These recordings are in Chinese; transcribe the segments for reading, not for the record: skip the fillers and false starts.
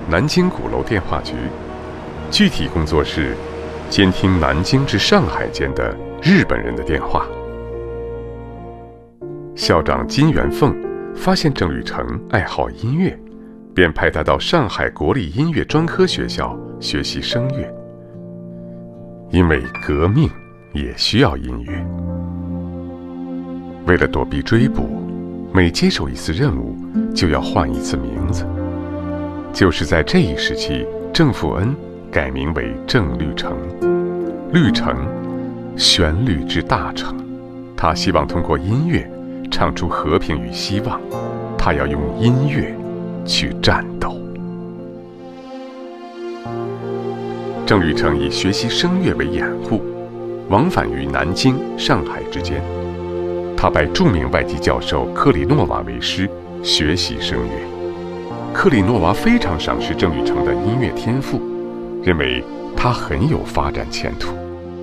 南京鼓楼电话局，具体工作是监听南京至上海间的日本人的电话。校长金元凤发现郑履成爱好音乐，便派他到上海国立音乐专科学校学习声乐。因为革命也需要音乐。为了躲避追捕，每接手一次任务就要换一次名字。就是在这一时期，郑富恩改名为郑律成。律成，旋律之大成。他希望通过音乐唱出和平与希望，他要用音乐去战斗。郑履成以学习声乐为掩护，往返于南京、上海之间。他拜著名外籍教授克里诺瓦为师，学习声乐。克里诺瓦非常赏识郑履成的音乐天赋，认为他很有发展前途。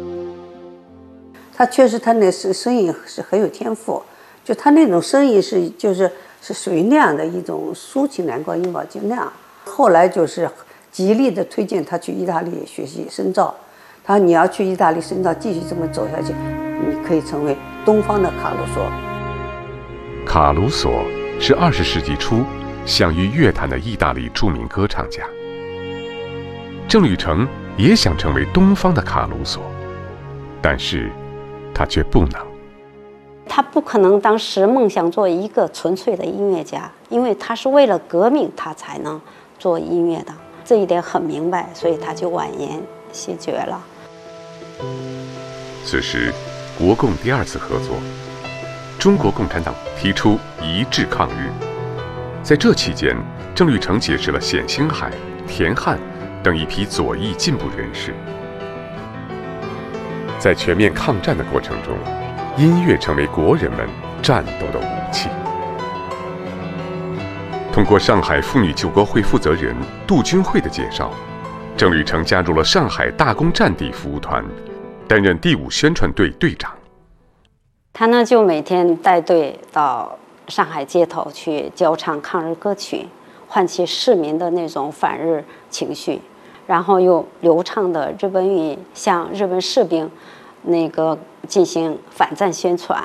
他确实，他那声音是很有天赋，就他那种声音是属于那样的一种抒情男高音吧，就那样。后来就是极力的推荐他去意大利学习深造。他说你要去意大利深造，继续这么走下去，你可以成为东方的卡鲁索。 卡鲁索是20世纪初享誉乐坛的意大利著名歌唱家。郑履成也想成为东方的卡鲁索，但是他却不能。 他不可能当时梦想做一个纯粹的音乐家，因为他是为了革命他才能做音乐的，这一点很明白，所以他就婉言谢绝了。 此时国共第二次合作，中国共产党提出一致抗日。在这期间，郑履成结识了冼星海、田汉等一批左翼进步人士。在全面抗战的过程中，音乐成为国人们战斗的武器。通过上海妇女救国会负责人杜君慧的介绍，郑履成加入了上海大工战地服务团，担任第5宣传队队长。 他呢就每天带队到上海街头去教唱抗日歌曲，唤起市民的那种反日情绪，然后用流畅的日本语向日本士兵进行反战宣传。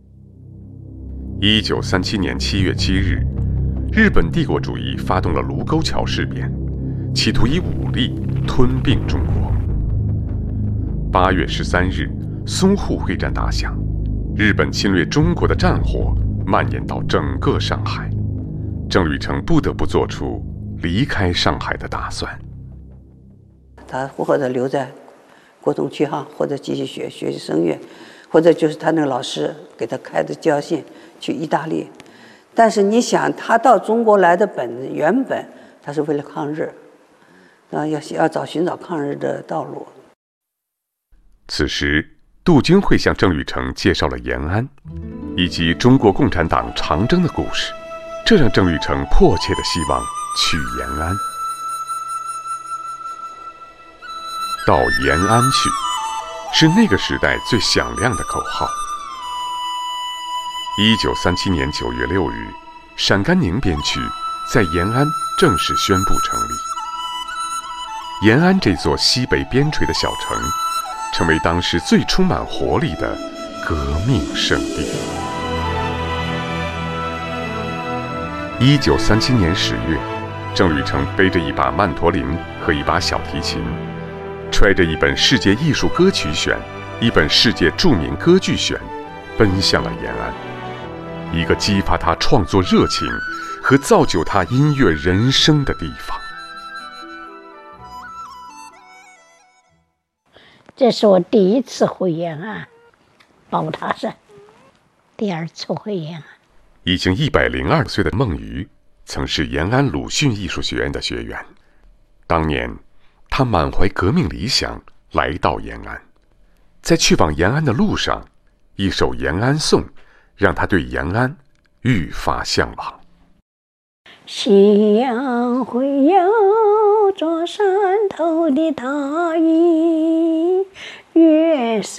1937年7月7日，日本帝国主义发动了卢沟桥事变，企图以武力吞并中国。8月13日，淞沪会战打响，日本侵略中国的战火蔓延到整个上海，郑履成不得不做出离开上海的打算。 他或者留在国统区或者继续学习声乐，或者就是他那个老师给他开的交信去意大利。但是你想，他到中国来的原本他是为了抗日，要寻找抗日的道路。 此时，杜君慧向郑履成介绍了延安以及中国共产党长征的故事，这让郑履成迫切的希望去延安。到延安去，是那个时代最响亮的口号。1937年9月6日，陕甘宁边区在延安正式宣布成立。延安这座西北边陲的小城，成为当时最充满活力的革命圣地。1937年10月，郑履成背着一把曼陀林和一把小提琴，揣着一本世界艺术歌曲选、一本世界著名歌剧选，奔向了延安，一个激发他创作热情和造就他音乐人生的地方。 这是我第一次回延安，宝塔山，第2次回延安。 已经102岁的孟瑜，曾是延安鲁迅艺术学院的学员。当年，他满怀革命理想来到延安，在去往延安的路上，一首《延安颂》让他对延安愈发向往。 夕阳会摇着山头的大雨，月色